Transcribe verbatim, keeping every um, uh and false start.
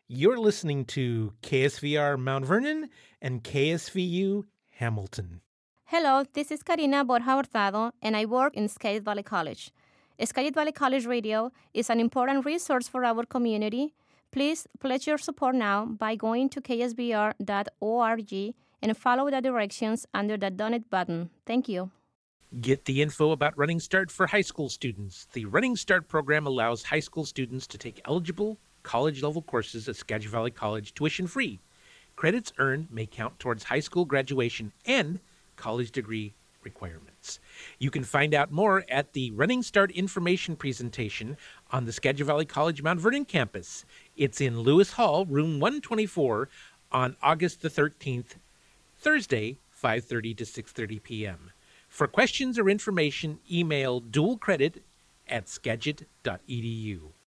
You're listening to K S V R Mount Vernon and K S V U Hamilton. Hello, this is Karina Borja Hurtado, and I work in Skagit Valley College. Skagit Valley College Radio is an important resource for our community. Please pledge your support now by going to k s v r dot org and follow the directions under the Donate button. Thank you. Get the info about Running Start for high school students. The Running Start program allows high school students to take eligible college-level courses at Skagit Valley College tuition-free. Credits earned may count towards high school graduation and college degree requirements. You can find out more at the Running Start information presentation on the Skagit Valley College Mount Vernon campus. It's in Lewis Hall, room one twenty-four, on August the thirteenth, Thursday, five thirty to six thirty p.m. For questions or information, email dual credit at skagit dot e d u.